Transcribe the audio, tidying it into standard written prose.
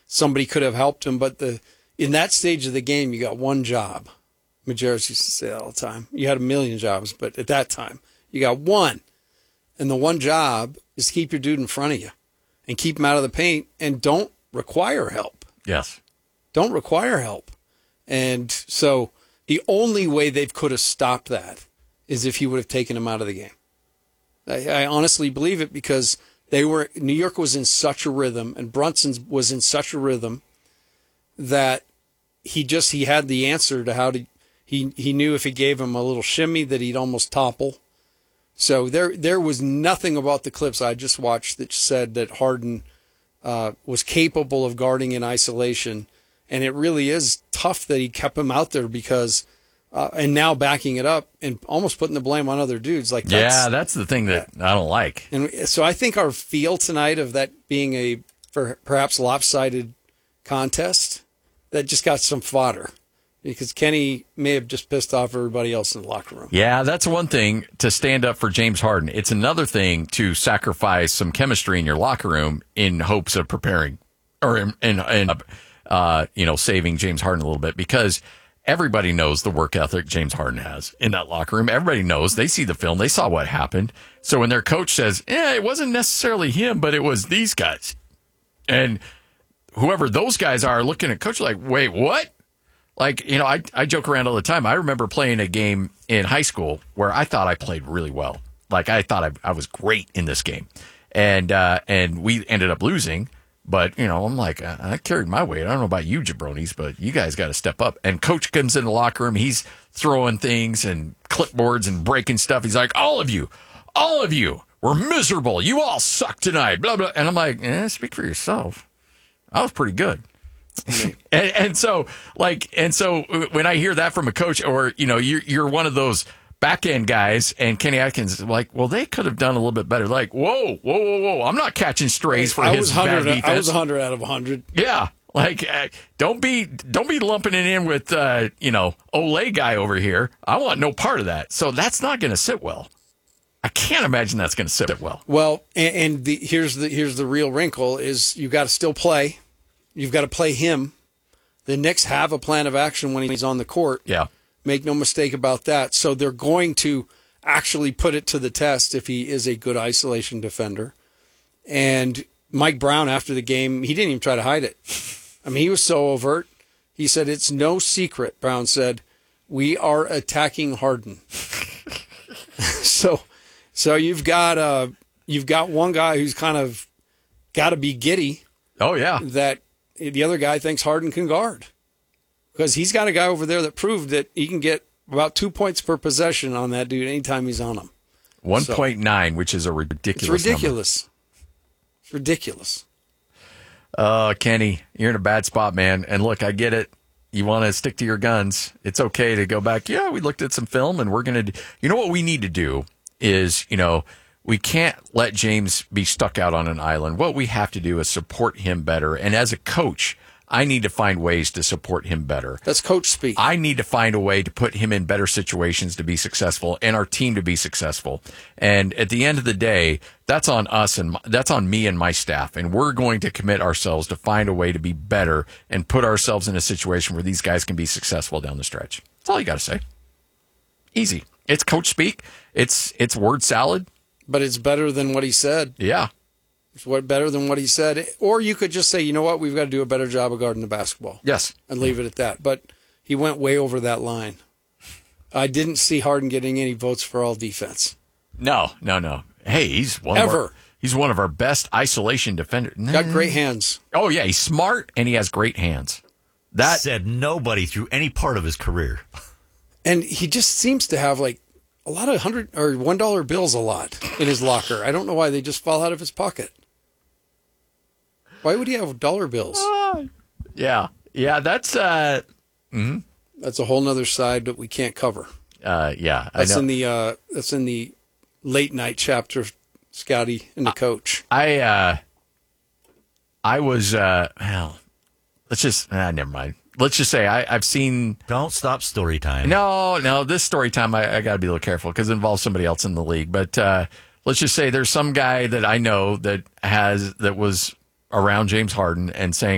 somebody could have helped him. But in that stage of the game, you got one job. Majerus used to say that all the time. You had a million jobs, but at that time, you got one. And the one job is to keep your dude in front of you and keep him out of the paint and don't require help. Yes. Don't require help. And so the only way they could have stopped that is if he would have taken him out of the game. I honestly believe it because New York was in such a rhythm and Brunson was in such a rhythm that he had the answer to how to, he knew if he gave him a little shimmy that he'd almost topple. So there was nothing about the clips I just watched that said that Harden was capable of guarding in isolation. And it really is tough that he kept him out there because, and now backing it up and almost putting the blame on other dudes. That's the thing that I don't like. And so I think our feel tonight of that being a perhaps lopsided contest, that just got some fodder. Because Kenny may have just pissed off everybody else in the locker room. Yeah, that's one thing to stand up for James Harden. It's another thing to sacrifice some chemistry in your locker room in hopes of preparing or saving James Harden a little bit because everybody knows the work ethic James Harden has in that locker room. Everybody knows. They see the film. They saw what happened. So when their coach says, it wasn't necessarily him, but it was these guys. And whoever those guys are looking at coach like, wait, what? Like, I joke around all the time. I remember playing a game in high school where I thought I played really well. Like, I thought I was great in this game. And we ended up losing. But, I'm like, I carried my weight. I don't know about you jabronis, but you guys got to step up. And coach comes in the locker room. He's throwing things and clipboards and breaking stuff. He's like, all of you were miserable. You all suck tonight, blah, blah. And I'm like, speak for yourself. I was pretty good. And so when I hear that from a coach or, you're one of those back end guys and Kenny Atkins is like, well, they could have done a little bit better. Like, whoa. I'm not catching strays for his bad defense. I was 100 out of 100. Yeah. Like, don't be lumping it in with, Olay guy over here. I want no part of that. So that's not going to sit well. I can't imagine that's going to sit well. Well, and here's the real wrinkle is you got to still play. You've got to play him. The Knicks have a plan of action when he's on the court. Yeah. Make no mistake about that. So they're going to actually put it to the test if he is a good isolation defender. And Mike Brown, after the game, he didn't even try to hide it. I mean, he was so overt. He said, it's no secret, Brown said, we are attacking Harden. So you've got one guy who's kind of got to be giddy. Oh, yeah. That the other guy thinks Harden can guard because he's got a guy over there that proved that he can get about 2 points per possession on that dude anytime he's on him. 1.9, which is a ridiculous number. It's ridiculous. Kenny, you're in a bad spot, man. And look, I get it. You want to stick to your guns. It's okay to go back. Yeah, we looked at some film and we're going to, what we need to do is, we can't let James be stuck out on an island. What we have to do is support him better. And as a coach, I need to find ways to support him better. That's coach speak. I need to find a way to put him in better situations to be successful and our team to be successful. And at the end of the day, that's on us and that's on me and my staff. And we're going to commit ourselves to find a way to be better and put ourselves in a situation where these guys can be successful down the stretch. That's all you got to say. Easy. It's coach speak. It's word salad. But it's better than what he said. Yeah. It's better than what he said. Or you could just say, you know what, we've got to do a better job of guarding the basketball. Yes. And leave it at that. But he went way over that line. I didn't see Harden getting any votes for all defense. No. Hey, he's one of our best isolation defenders. Got great hands. Oh, yeah, he's smart and he has great hands. That said nobody through any part of his career. And he just seems to have like a lot of $100 or $1 bills a lot in his locker. I don't know why they just fall out of his pocket. Why would he have dollar bills? Yeah, that's that's a whole nother side that we can't cover. Yeah, that's in the late night chapter of Scotty and the coach. I was well, let's just never mind. Let's just say I've seen... Don't stop story time. No, this story time, I got to be a little careful because it involves somebody else in the league. But let's just say there's some guy that I know that was around James Harden and saying,